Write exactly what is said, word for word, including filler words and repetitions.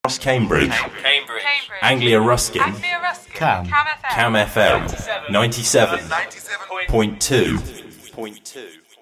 Ross Cambridge. Cambridge. Anglia Ruskin. Anglia Ruskin. Cam. Cam F M. Cam F M. ninety-seven point two. Point two.